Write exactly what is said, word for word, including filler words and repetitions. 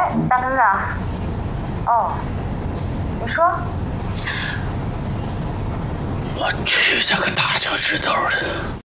大鹏子。哦，你说。 我去他个大脚趾头的！